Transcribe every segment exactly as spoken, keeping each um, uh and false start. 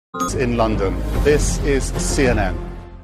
In London, this is C N N.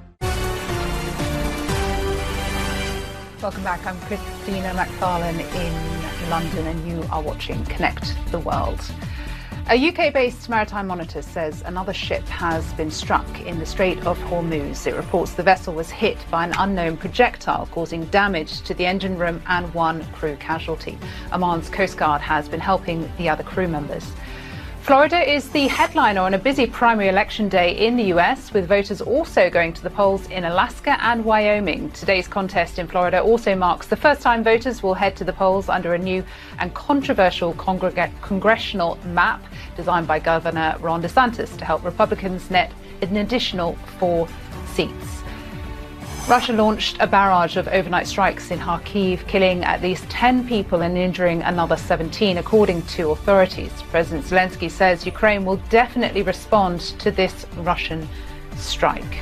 Welcome back. I'm Christina McFarlane in London, and you are watching Connect the World. A U K-based maritime monitor says another ship has been struck in the Strait of Hormuz. It reports the vessel was hit by an unknown projectile, causing damage to the engine room and one crew casualty. Oman's Coast Guard has been helping the other crew members. Florida is the headliner on a busy primary election day in the U S, with voters also going to the polls in Alaska and Wyoming. Today's contest in Florida also marks the first time voters will head to the polls under a new and controversial congreg- congressional map designed by Governor Ron DeSantis to help Republicans net an additional four seats. Russia launched a barrage of overnight strikes in Kharkiv, killing at least ten people and injuring another seventeen, according to authorities. President Zelensky says Ukraine will definitely respond to this Russian strike.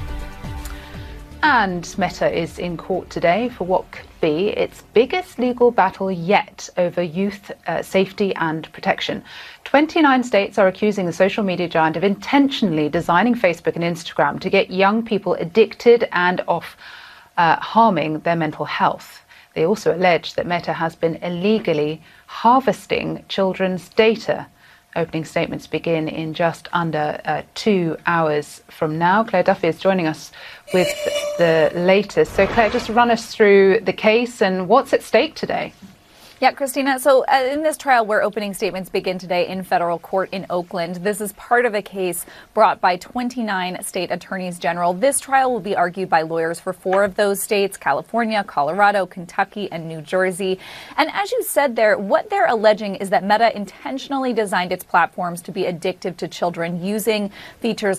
And Meta is in court today for what could be its biggest legal battle yet over youth uh, safety and protection. twenty-nine states are accusing the social media giant of intentionally designing Facebook and Instagram to get young people addicted and off uh, harming their mental health. They also allege that Meta has been illegally harvesting children's data. Opening statements begin in just under uh, two hours from now. Claire Duffy is joining us with the latest. So, Claire, just run us through the case and what's at stake today. Yeah, Christina. So uh, in this trial where opening statements begin today in federal court in Oakland, this is part of a case brought by twenty-nine state attorneys general. This trial will be argued by lawyers for four of those states: California, Colorado, Kentucky, and New Jersey. And as you said there, what they're alleging is that Meta intentionally designed its platforms to be addictive to children using features